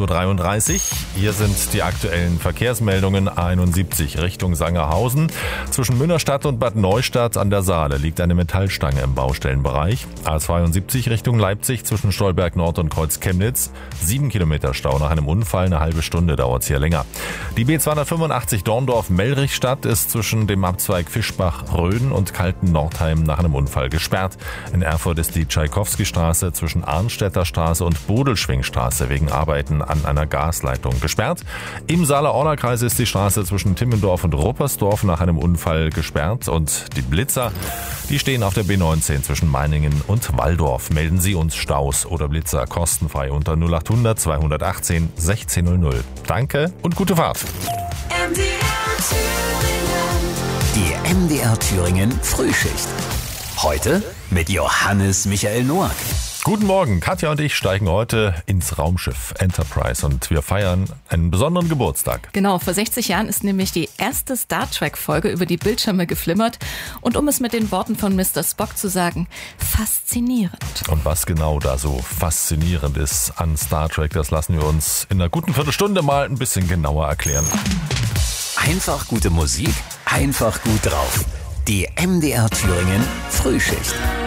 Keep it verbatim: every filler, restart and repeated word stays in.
Uhr dreiunddreißig. Hier sind die aktuellen Verkehrsmeldungen. einundsiebzig Richtung Sangerhausen. Zwischen Münnerstadt und Bad Neustadt an der Saale liegt eine Metallstange im Baustellenbereich. A zweiundsiebzig Richtung Leipzig zwischen Stolberg Nord und Kreuz Chemnitz. Sieben Kilometer Stau nach einem Unfall. Eine halbe Stunde dauert es hier länger. Die B zweihundertfünfundachtzig Dorndorf-Mellrichstadt ist zwischen dem Abzweig Fischbach-Röden und Kalten-Nordheim nach einem Unfall gesperrt. In Erfurt ist die Tschaikowski-Straße zwischen Arnstädter Straße und Bodelschwingstraße wegen Arbeiten an einer Gasleitung gesperrt. Im Saale-Orla-Kreis ist die Straße zwischen Timmendorf und Ruppersdorf nach einem Unfall gesperrt. Und die Blitzer, die stehen auf der B neunzehn zwischen Meiningen und Walldorf. Melden Sie uns Staus oder Blitzer kostenfrei unter null achthundert zweihundertachtzehn sechzehnhundert. Danke und gute Fahrt. Die M D R Thüringen Frühschicht. Heute mit Johannes Michael Noack. Guten Morgen, Katja und ich steigen heute ins Raumschiff Enterprise und wir feiern einen besonderen Geburtstag. Genau, vor sechzig Jahren ist nämlich die erste Star Trek-Folge über die Bildschirme geflimmert. Und um es mit den Worten von Mister Spock zu sagen, faszinierend. Und was genau da so faszinierend ist an Star Trek, das lassen wir uns in einer guten Viertelstunde mal ein bisschen genauer erklären. Einfach gute Musik, einfach gut drauf. Die M D R Thüringen Frühschicht.